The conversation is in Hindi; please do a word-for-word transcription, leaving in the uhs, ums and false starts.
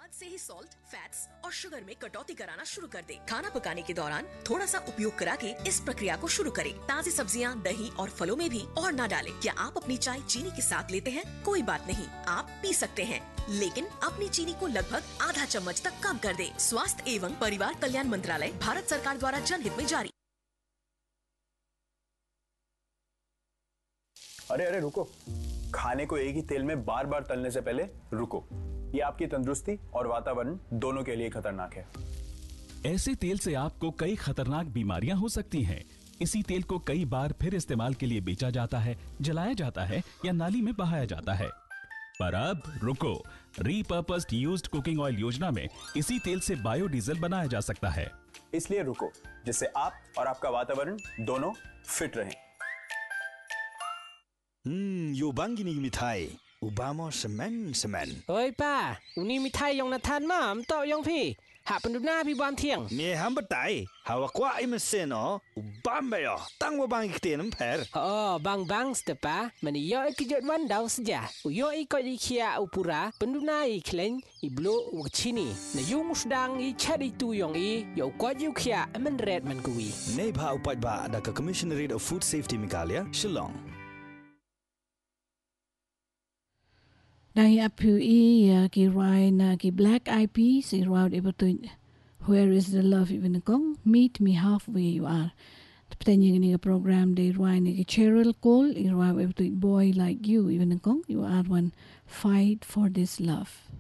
आज से ही सॉल्ट, फैट्स और शुगर में कटौती कराना शुरू कर दे। खाना पकाने के दौरान थोड़ा सा उपयोग करा के इस प्रक्रिया को शुरू करें। ताज़ी सब्जियां, दही और फलों में भी और ना डालें। क्या आप अपनी चाय चीनी के साथ लेते हैं? कोई बात नहीं, आप पी सकते हैं, लेकिन अपनी चीनी को लगभग आधा चम्मच तक कम कर दे। स्वास्थ्य एवं परिवार कल्याण मंत्रालय, भारत सरकार द्वारा जनहित में जारी। अरे अरे रुको, खाने को एक ही तेल में बार बार तलने से पहले रुको। ये आपकी तंदुरुस्ती और वातावरण दोनों के लिए खतरनाक है। ऐसे तेल से आपको कई खतरनाक बीमारियां हो सकती हैं। इसी तेल को कई बार फिर इस्तेमाल के लिए बेचा जाता है, जलाया जाता है या नाली में बहाया जाता है। पर अब रुको, रीपर्पस्ड यूज्ड कुकिंग ऑयल योजना में इसी तेल से बायोडीजल बनाया जा सकता है। इसलिए रुको, जिससे आप और आपका वातावरण दोनों फिट रहें। Hmm, yo bang gini mitai. Ubama semen semen. Oi pa, uni mitai yang natan mam tok yang pi. Hak penduduk pi bam tiang. Ni hamba tai. Hawa kwa imesen oh. Ubama yo. Tang wa bang ikte nam per. Oh, bang bang stepa. Mani yo ikijot mandau saja. Uyo ikot ikia upura. Penduduk i kleng i blo wakchini. Na yung sedang i cari tu yang i. Yo kot yu kia aman red man kui. Nei ba upat ba ada ke Commissionerate of Food Safety Mikalia, Shillong. Dai apu i ki rai na ki Black Eyed Peas i round able to Where is the love even kong meet me halfway you are. Tapatanya ni ka program de rai ni ki Cheryl Cole i round able to boy like you even kong you are one fight for this love.